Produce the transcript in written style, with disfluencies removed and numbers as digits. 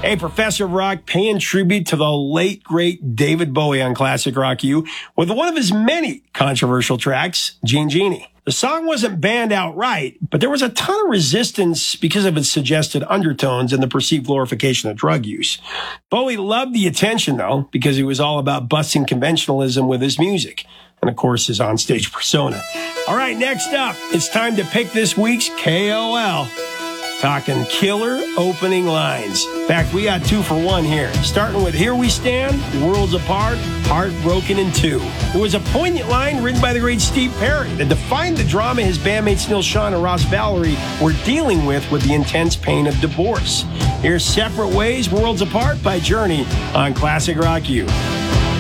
Hey, Professor Rock paying tribute to the late, great David Bowie on Classic Rock U with one of his many controversial tracks, Jean Genie. The song wasn't banned outright, but there was a ton of resistance because of its suggested undertones and the perceived glorification of drug use. Bowie loved the attention, though, because he was all about busting conventionalism with his music and, of course, his onstage persona. All right, next up, it's time to pick this week's KOL. Talking killer opening lines. In fact, we got 2 for 1 here. Starting with Here We Stand, Worlds Apart, Heartbroken in Two. There was a poignant line written by the great Steve Perry that defined the drama his bandmates Neil Schon and Ross Valory were dealing with the intense pain of divorce. Here's Separate Ways, Worlds Apart by Journey on Classic Rock U.